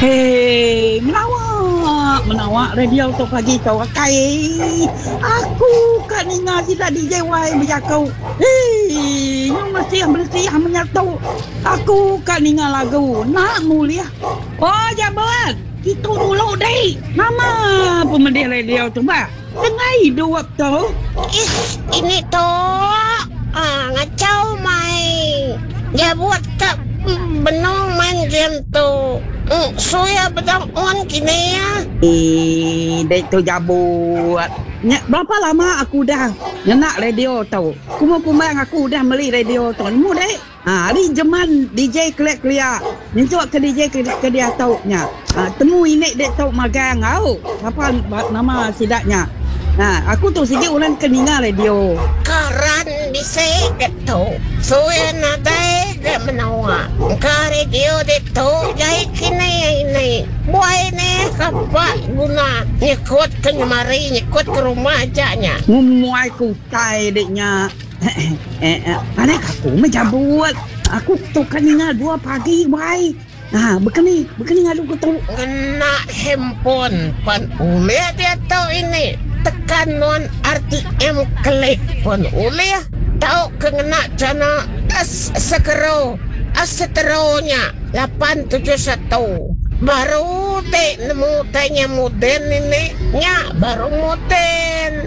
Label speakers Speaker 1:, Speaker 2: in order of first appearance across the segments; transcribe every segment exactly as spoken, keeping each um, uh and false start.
Speaker 1: Hei, menawak, menawak radio tu pagi kau rakai. Aku kan ingat si tadi D J Y bercakap. Hei, yang mesti yang bersih yang menyatu. Aku kan ingat lagu nak mulia. Oh, jabat. Itu dulu deh. Nama pemedi radio tu bah. Tengah hidup tu.
Speaker 2: Is, ini tu. Ah, ngacau mai. Dia buat tak benong main game tu. Mm, Suya bedang on kini ya.
Speaker 1: Eh, dek tu jabut. Nya, berapa lama aku dah nak radio tu. Kumang-kumang aku dah beli radio tu. Mu dek. Ha, hari zaman D J kelak-kelak. Minta ke D J ke, ke dia tahu nya. Ha, temu ini dek tahu magang au. Apa nama sidaknya? Nah, aku tu sikit orang keningal radio.
Speaker 2: Karan bisa gitu. Suya nadai dia menawa. Ka radio itu jahit kini ini. Buai ni kapak guna nyekut ke nyemari, nyekut ke rumah ajanya.
Speaker 1: Ngumuai ku tai deknya. eh, eh, mana aku menjabut. Aku tu keningal dua pagi, wai. Ah, begini, begini ngadu ku tu.
Speaker 2: Kena handphone pan ule dia tahu ini. Tekan non R T M klik pun ule tahu kena cana as sekero as seteronya lapan tujuh satu baru dek nemu tanya modern ini nya baru modern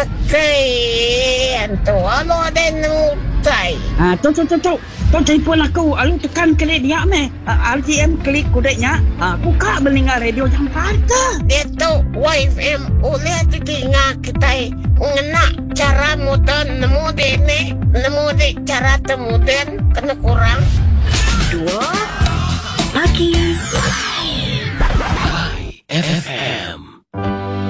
Speaker 2: okay antu alo den nemu tai
Speaker 1: ah tu tu tu tu tu telefon aku alu tekan klik dia meh R T M klik kudeknya aku kak belingal radio jam parta
Speaker 2: itu Y F M ule titinga kita ngena cara modern nemu dek ni nemu dek cara temuden kena kurang
Speaker 3: Dua pagi F M